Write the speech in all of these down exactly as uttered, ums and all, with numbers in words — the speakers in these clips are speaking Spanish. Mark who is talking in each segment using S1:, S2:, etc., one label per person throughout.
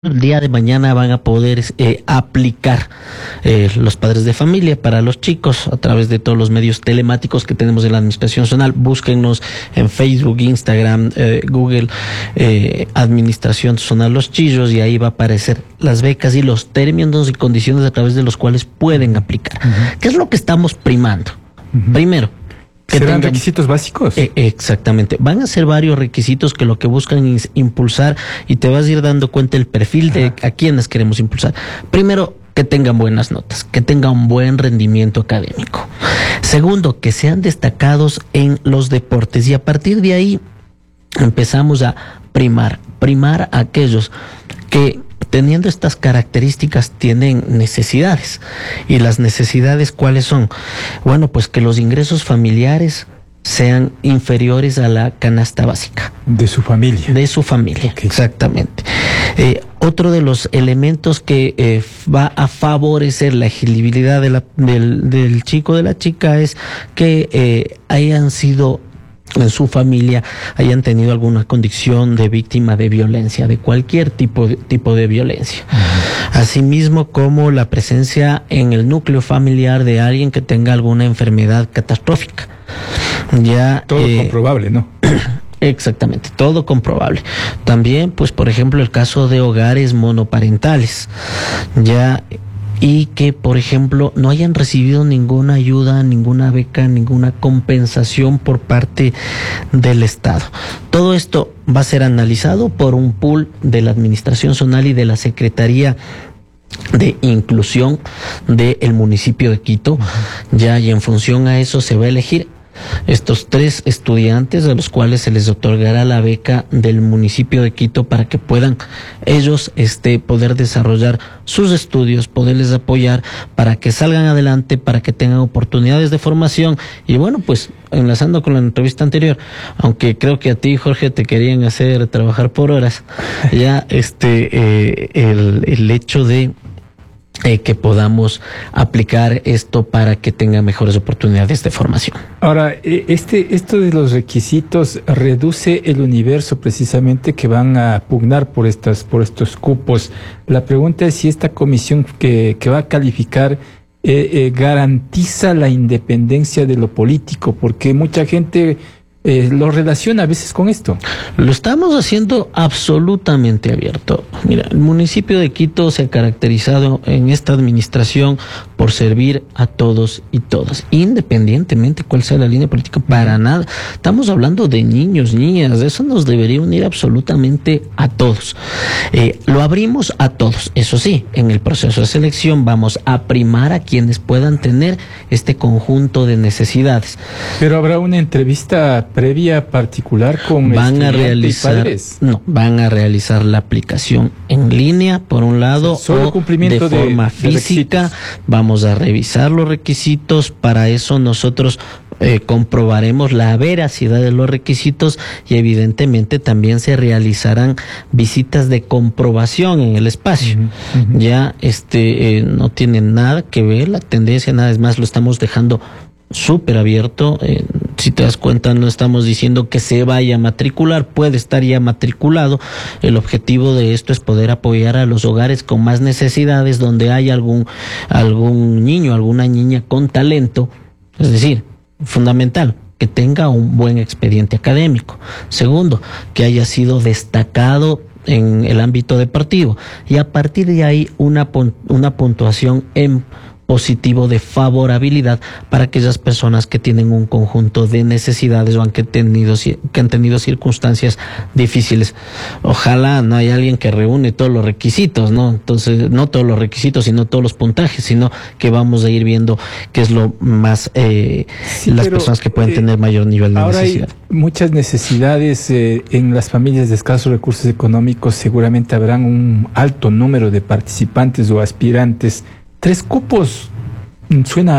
S1: El día de mañana van a poder eh, aplicar eh, los padres de familia para los chicos a través de todos los medios telemáticos que tenemos en la Administración Zonal. Búsquennos en Facebook, Instagram, eh, Google, eh, Administración Zonal Los Chillos, y ahí va a aparecer las becas y los términos y condiciones a través de los cuales pueden aplicar. Uh-huh. ¿Qué es lo que estamos primando? Uh-huh. Primero,
S2: que ¿serán tengan, requisitos básicos?
S1: Eh, exactamente. Van a ser varios requisitos que lo que buscan es impulsar, y te vas a ir dando cuenta el perfil de Ajá. a quienes queremos impulsar. Primero, que tengan buenas notas, que tengan un buen rendimiento académico. Segundo, que sean destacados en los deportes, y a partir de ahí empezamos a primar, primar a aquellos que, teniendo estas características, tienen necesidades. ¿Y las necesidades cuáles son? Bueno, pues que los ingresos familiares sean inferiores a la canasta básica.
S2: De su familia.
S1: De su familia, okay. Exactamente. Eh, otro de los elementos que eh, va a favorecer la elegibilidad de la, del, del chico o de la chica es que eh, hayan sido en su familia, hayan tenido alguna condición de víctima de violencia, de cualquier tipo de, tipo de violencia. Uh-huh. Asimismo, como la presencia en el núcleo familiar de alguien que tenga alguna enfermedad catastrófica. Ya,
S2: todo eh, comprobable, ¿no?
S1: Exactamente, todo comprobable. También, pues, por ejemplo, el caso de hogares monoparentales. Ya... y que, por ejemplo, no hayan recibido ninguna ayuda, ninguna beca, ninguna compensación por parte del Estado. Todo esto va a ser analizado por un pool de la Administración Zonal y de la Secretaría de Inclusión del municipio de Quito. Uh-huh. Ya, y en función a eso se va a elegir estos tres estudiantes a los cuales se les otorgará la beca del municipio de Quito para que puedan ellos este, poder desarrollar sus estudios, poderles apoyar para que salgan adelante, para que tengan oportunidades de formación. Y bueno, pues enlazando con la entrevista anterior, aunque creo que a ti, Jorge, te querían hacer trabajar por horas, ya este eh, el, el hecho de Eh, que podamos aplicar esto para que tenga mejores oportunidades de formación.
S2: Ahora, este esto de los requisitos reduce el universo precisamente que van a pugnar por estas por estos cupos. La pregunta es si esta comisión que, que va a calificar eh, eh, garantiza la independencia de lo político, porque mucha gente Eh, lo relaciona a veces con esto.
S1: Lo estamos haciendo absolutamente abierto. Mira, el municipio de Quito se ha caracterizado en esta administración por servir a todos y todas, independientemente cuál sea la línea política, para nada. Estamos hablando de niños, niñas, eso nos debería unir absolutamente a todos. Eh, lo abrimos a todos, eso sí, en el proceso de selección vamos a primar a quienes puedan tener este conjunto de necesidades.
S2: Pero habrá una entrevista previa particular con
S1: van a realizar,
S2: y padres.
S1: No, van a realizar la aplicación en línea, por un lado,
S2: solo
S1: o
S2: cumplimiento
S1: de forma
S2: de,
S1: física.
S2: De
S1: vamos a revisar los requisitos. Para eso nosotros eh, comprobaremos la veracidad de los requisitos, y evidentemente también se realizarán visitas de comprobación en el espacio. Uh-huh, uh-huh. Ya este eh, no tiene nada que ver la tendencia, nada, es más, lo estamos dejando súper abierto. Eh, si te das cuenta, no estamos diciendo que se vaya a matricular, puede estar ya matriculado. El objetivo de esto es poder apoyar a los hogares con más necesidades, donde hay algún algún niño, alguna niña con talento. Es decir, fundamental, que tenga un buen expediente académico. Segundo, que haya sido destacado en el ámbito deportivo, y a partir de ahí una, una puntuación en positivo de favorabilidad para aquellas personas que tienen un conjunto de necesidades o han que, tenido, que han tenido circunstancias difíciles. Ojalá no haya alguien que reúne todos los requisitos, ¿no? Entonces, no todos los requisitos, sino todos los puntajes, sino que vamos a ir viendo qué es lo más, eh, sí, las pero, personas que pueden eh, tener mayor nivel de
S2: ahora
S1: necesidad.
S2: Hay muchas necesidades eh, en las familias de escasos recursos económicos. Seguramente habrán un alto número de participantes o aspirantes. Tres cupos suena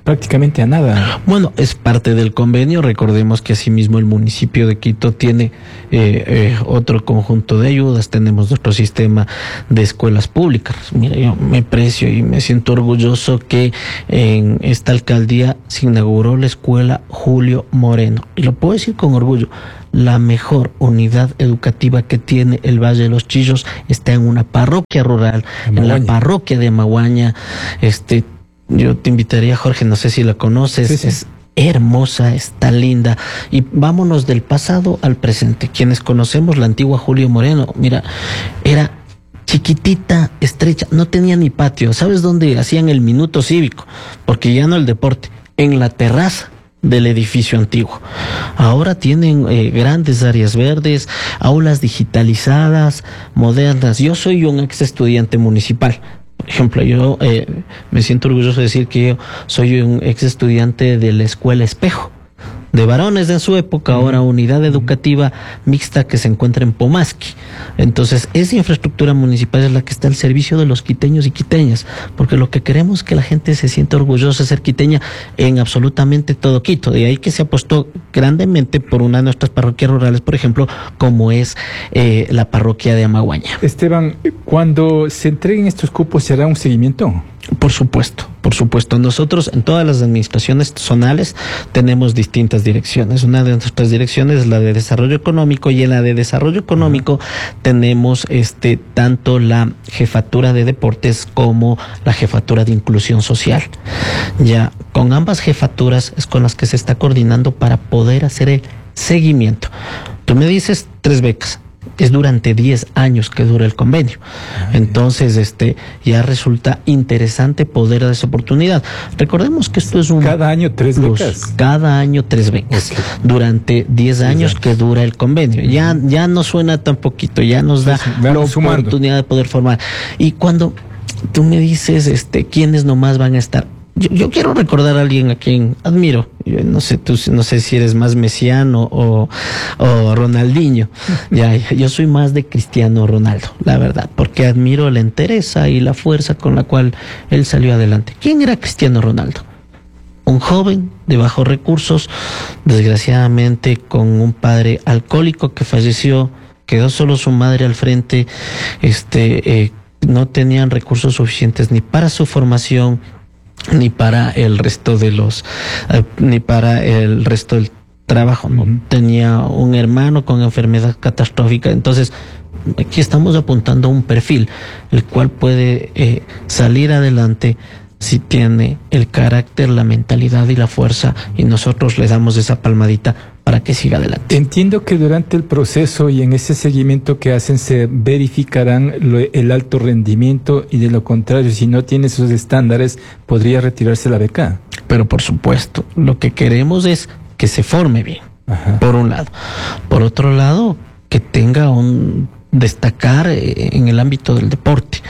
S2: prácticamente a nada.
S1: Bueno, es parte del convenio. Recordemos que asimismo el municipio de Quito tiene eh, eh, otro conjunto de ayudas. Tenemos nuestro sistema de escuelas públicas. Mira, yo me precio y me siento orgulloso que en esta alcaldía se inauguró la escuela Julio Moreno. Y lo puedo decir con orgullo. La mejor unidad educativa que tiene el Valle de los Chillos está en una parroquia rural, en la parroquia de Maguaña. Este, yo te invitaría, Jorge, no sé si la conoces, sí, sí. Es hermosa, está linda. Y vámonos del pasado al presente. Quienes conocemos la antigua Julio Moreno, mira, era chiquitita, estrecha, no tenía ni patio. ¿Sabes dónde hacían el minuto cívico? Porque ya no el deporte, en la terraza del edificio antiguo. Ahora tienen eh, grandes áreas verdes, aulas digitalizadas, modernas. Yo soy un ex estudiante municipal. Por ejemplo, yo eh, me siento orgulloso de decir que yo soy un ex estudiante de la Escuela Espejo, de varones en su época, ahora unidad educativa mixta que se encuentra en Pomasqui. Entonces, esa infraestructura municipal es la que está al servicio de los quiteños y quiteñas, porque lo que queremos es que la gente se sienta orgullosa de ser quiteña en absolutamente todo Quito. De ahí que se apostó grandemente por una de nuestras parroquias rurales, por ejemplo, como es eh, la parroquia de Amaguaña.
S2: Esteban, cuando se entreguen estos cupos, ¿se hará un seguimiento?
S1: Por supuesto, por supuesto. Nosotros en todas las administraciones zonales tenemos distintas direcciones. Una de nuestras direcciones es la de desarrollo económico, y en la de desarrollo económico uh-huh. tenemos este tanto la jefatura de deportes como la jefatura de inclusión social. Ya con ambas jefaturas es con las que se está coordinando para poder hacer el seguimiento. Tú me dices tres becas. Es durante diez años que dura el convenio. Entonces, este, ya resulta interesante poder dar esa oportunidad. Recordemos que esto es un...
S2: Cada año tres
S1: plus,
S2: becas.
S1: Cada año tres becas. Okay. Durante diez años que dura el convenio. Ya, ya no suena tan poquito, ya nos da sí, sí, la sumando. oportunidad de poder formar. Y cuando tú me dices, este, quiénes nomás van a estar... Yo, yo quiero recordar a alguien a quien admiro. Yo no sé, tú, no sé si eres más Messiano o, o Ronaldinho. Ya, yo soy más de Cristiano Ronaldo, la verdad, porque admiro la entereza y la fuerza con la cual él salió adelante. ¿Quién era Cristiano Ronaldo? Un joven de bajos recursos, desgraciadamente con un padre alcohólico que falleció, quedó solo su madre al frente, este, eh, no tenían recursos suficientes ni para su formación, ni para el resto de los, eh, ni para el resto del trabajo, ¿no? Uh-huh. Tenía un hermano con enfermedad catastrófica. Entonces, aquí estamos apuntando a un perfil, el cual puede eh, salir adelante si tiene el carácter, la mentalidad y la fuerza, y nosotros le damos esa palmadita para que siga adelante.
S2: Entiendo que durante el proceso y en ese seguimiento que hacen se verificarán lo, el alto rendimiento, y de lo contrario, si no tiene esos estándares, podría retirarse la beca.
S1: Pero por supuesto, lo que queremos es que se forme bien, Ajá. por un lado. Por otro lado, que tenga un destacar en el ámbito del deporte.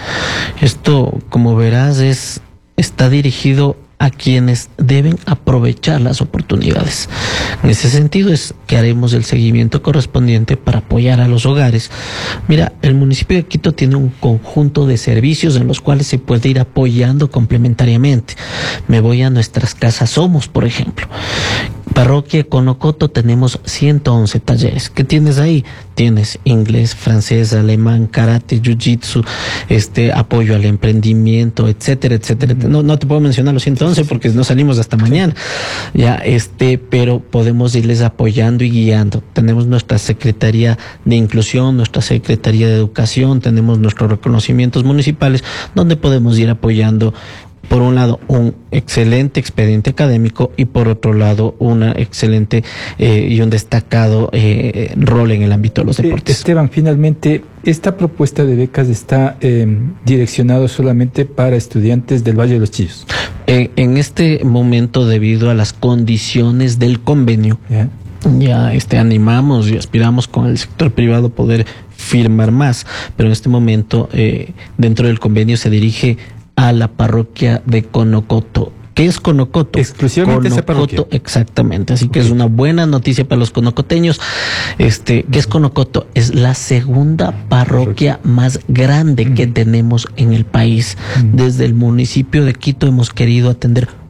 S1: Esto, como verás, es está dirigido a quienes deben aprovechar las oportunidades. En ese sentido es que haremos el seguimiento correspondiente para apoyar a los hogares. Mira, el municipio de Quito tiene un conjunto de servicios en los cuales se puede ir apoyando complementariamente. Me voy a nuestras casas Somos, por ejemplo. Parroquia Conocoto tenemos ciento once talleres. ¿Qué tienes ahí? Tienes inglés, francés, alemán, karate, jiu-jitsu, este, apoyo al emprendimiento, etcétera, etcétera. No, no te puedo mencionar los ciento once porque no salimos hasta mañana. Ya, este, pero podemos irles apoyando y guiando. Tenemos nuestra Secretaría de Inclusión, nuestra Secretaría de Educación, tenemos nuestros reconocimientos municipales, donde podemos ir apoyando, por un lado, un excelente expediente académico, y por otro lado, una excelente eh, y un destacado eh, rol en el ámbito de los deportes.
S2: Eh, Esteban, finalmente, esta propuesta de becas está eh, direccionado solamente para estudiantes del Valle de los Chillos.
S1: Eh, en este momento, debido a las condiciones del convenio, yeah. ya este, animamos y aspiramos con el sector privado poder firmar más, pero en este momento, eh, dentro del convenio se dirige a la parroquia de Conocoto. ¿Qué es Conocoto?
S2: Exclusivamente esa parroquia.
S1: Exactamente, así que okay. es una buena noticia para los conocoteños. Este, ¿qué es Conocoto? Es la segunda parroquia más grande que tenemos en el país. Desde el municipio de Quito hemos querido atender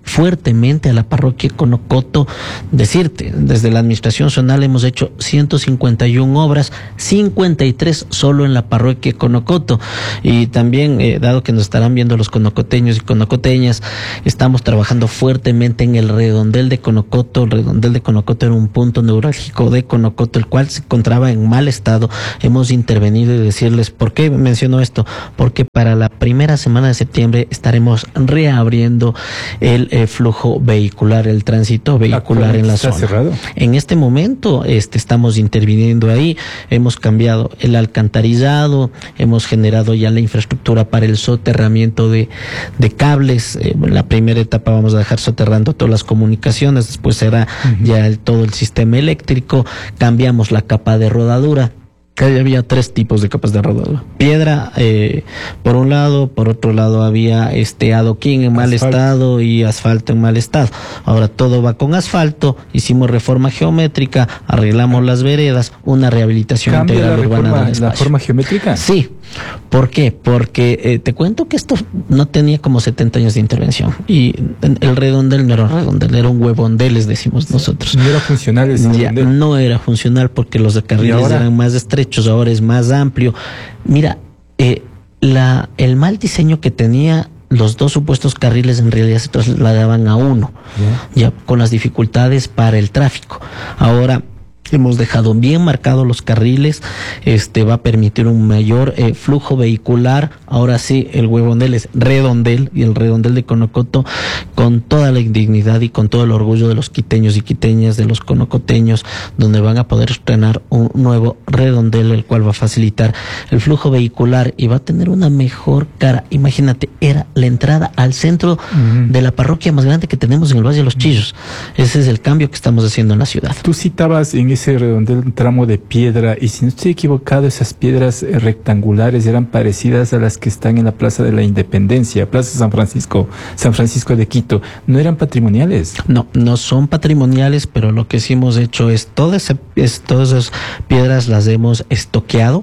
S1: fuertemente a la parroquia Conocoto. Decirte, desde la administración zonal hemos hecho ciento cincuenta y una obras, cincuenta y tres solo en la parroquia Conocoto. Y también, eh, dado que nos estarán viendo los conocoteños y conocoteñas, estamos trabajando fuertemente en el redondel de Conocoto. El redondel de Conocoto era un punto neurálgico de Conocoto, el cual se encontraba en mal estado. Hemos intervenido y decirles, ¿por qué menciono esto? Porque para la primera semana de septiembre estaremos reabriendo el eh, flujo vehicular, el tránsito vehicular en la
S2: ¿Está
S1: zona.
S2: cerrado?
S1: En este momento este, estamos interviniendo ahí, hemos cambiado el alcantarillado, hemos generado ya la infraestructura para el soterramiento de, de cables. Eh, en la primera etapa vamos a dejar soterrando todas las comunicaciones, después será uh-huh. ya el, todo el sistema eléctrico, cambiamos la capa de rodadura. Había tres tipos de capas de rodadura. Piedra, eh, por un lado, por otro lado había este adoquín en mal asfalto. estado y asfalto en mal estado. Ahora todo va con asfalto, hicimos reforma geométrica, arreglamos las veredas, una rehabilitación
S2: ¿Cambia
S1: integral
S2: la
S1: urbana
S2: reforma,
S1: del espacio.
S2: ¿La forma geométrica?
S1: Sí. ¿Por qué? Porque eh, te cuento que esto no tenía como setenta años de intervención y el redondel no era un redondel, era un huevondel, les decimos nosotros.
S2: No era funcional ese
S1: ya, no era funcional porque los carriles eran más estrechos, ahora es más amplio. Mira, eh, la, el mal diseño que tenía los dos supuestos carriles en realidad se trasladaban a uno, yeah. ya con las dificultades para el tráfico. Ahora hemos dejado bien marcados los carriles, este va a permitir un mayor eh, flujo vehicular. Ahora sí, el huevondel es redondel y el redondel de Conocoto con toda la indignidad y con todo el orgullo de los quiteños y quiteñas, de los conocoteños, donde van a poder estrenar un nuevo redondel, el cual va a facilitar el flujo vehicular y va a tener una mejor cara. Imagínate, era la entrada al centro uh-huh. de la parroquia más grande que tenemos en el Valle de los Chillos. Ese es el cambio que estamos haciendo en la ciudad.
S2: Tú citabas en ese redondel un tramo de piedra, y si no estoy equivocado, esas piedras rectangulares eran parecidas a las que están en la Plaza de la Independencia, Plaza San Francisco, San Francisco de Quito. ¿No eran patrimoniales?
S1: No, no son patrimoniales, pero lo que sí hemos hecho es todas esa, es, todas esas piedras las hemos estoqueado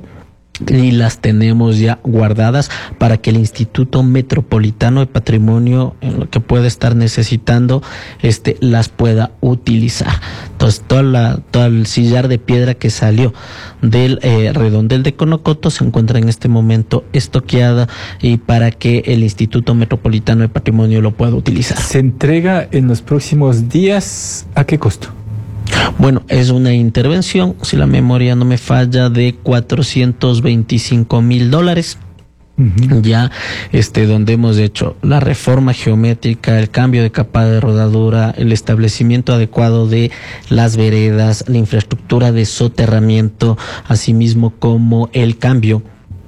S1: y las tenemos ya guardadas para que el Instituto Metropolitano de Patrimonio, en lo que pueda estar necesitando, este las pueda utilizar. Entonces, toda la, todo el sillar de piedra que salió del eh, redondel de Conocoto se encuentra en este momento estoqueada y para que el Instituto Metropolitano de Patrimonio lo pueda utilizar.
S2: ¿Se entrega en los próximos días? ¿A qué costo?
S1: Bueno, es una intervención, si la memoria no me falla, de cuatrocientos veinticinco mil dólares. Uh-huh. Ya, este, donde hemos hecho la reforma geométrica, el cambio de capa de rodadura, el establecimiento adecuado de las veredas, la infraestructura de soterramiento, asimismo como el cambio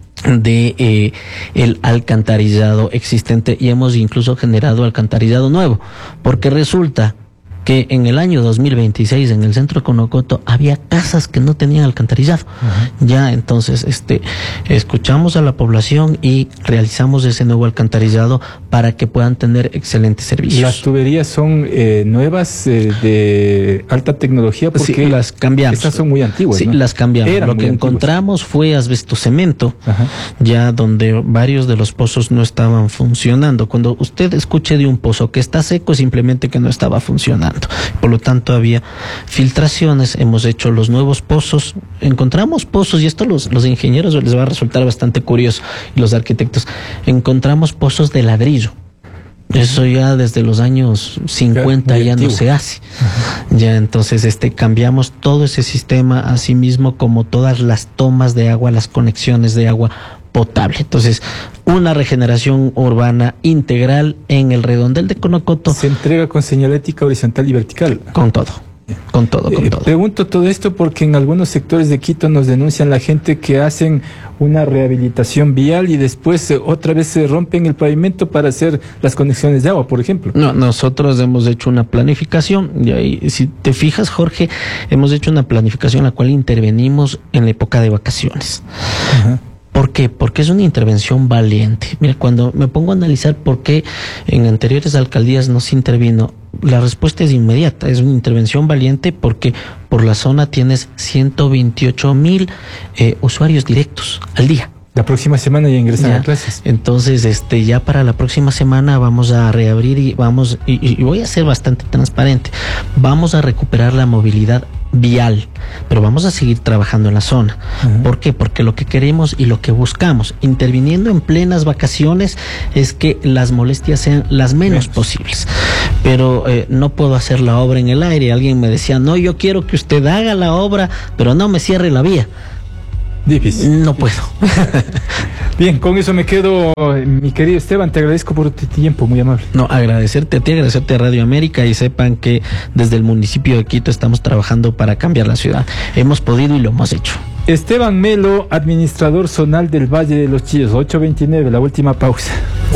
S1: de eh, el alcantarillado existente, y hemos incluso generado alcantarillado nuevo, porque resulta que en el año dos mil veintiséis en el centro de Conocoto había casas que no tenían alcantarillado. Uh-huh. Ya, entonces, este, escuchamos a la población y realizamos ese nuevo alcantarillado para que puedan tener excelentes servicios.
S2: ¿Las tuberías son eh, nuevas, eh, de alta tecnología? Porque
S1: sí, las cambiamos.
S2: Estas son muy antiguas,
S1: Sí,
S2: ¿no?
S1: las cambiamos.
S2: Eran
S1: Lo que
S2: antiguas.
S1: encontramos fue asbestocemento,
S2: Ajá.
S1: ya donde varios de los pozos no estaban funcionando. Cuando usted escuche de un pozo que está seco, simplemente que no estaba funcionando. Por lo tanto, había filtraciones. Hemos hecho los nuevos pozos. Encontramos pozos, y esto los, los ingenieros les va a resultar bastante curioso, y los arquitectos. Encontramos pozos de ladrillo. Eso ya desde los años cincuenta ya, ya no se hace. Uh-huh. Ya, entonces, este, cambiamos todo ese sistema, así mismo como todas las tomas de agua, las conexiones de agua potable. Entonces, una regeneración urbana integral en el redondel de Conocoto.
S2: Se entrega con señalética horizontal y vertical.
S1: Con todo. Con todo, con
S2: eh,
S1: todo.
S2: Pregunto todo esto porque en algunos sectores de Quito nos denuncian la gente que hacen una rehabilitación vial y después eh, otra vez se rompen el pavimento para hacer las conexiones de agua, por ejemplo.
S1: No, nosotros hemos hecho una planificación, y ahí, si te fijas, Jorge, hemos hecho una planificación en la cual intervenimos en la época de vacaciones. Ajá. ¿Por qué? Porque es una intervención valiente. Mira, cuando me pongo a analizar por qué en anteriores alcaldías no se intervino, la respuesta es inmediata. Es una intervención valiente porque por la zona tienes ciento veintiocho mil eh, usuarios directos al día.
S2: La próxima semana ya ingresan
S1: Ya.
S2: a clases.
S1: Entonces, este, ya para la próxima semana vamos a reabrir y vamos, y, y voy a ser bastante transparente, vamos a recuperar la movilidad vial, pero vamos a seguir trabajando en la zona. Uh-huh. ¿Por qué? Porque lo que queremos y lo que buscamos, interviniendo en plenas vacaciones, es que las molestias sean las menos, menos. posibles. Pero eh, no puedo hacer la obra en el aire. Alguien me decía, no, yo quiero que usted haga la obra, pero no me cierre la vía.
S2: Difícil.
S1: No puedo.
S2: Bien, con eso me quedo, mi querido Esteban, te agradezco por tu tiempo, muy amable.
S1: No, agradecerte a ti, agradecerte a Radio América, y sepan que desde el municipio de Quito estamos trabajando para cambiar la ciudad. Hemos podido y lo hemos hecho.
S2: Esteban Melo, administrador zonal del Valle de los Chillos, ocho veintinueve, la última pausa.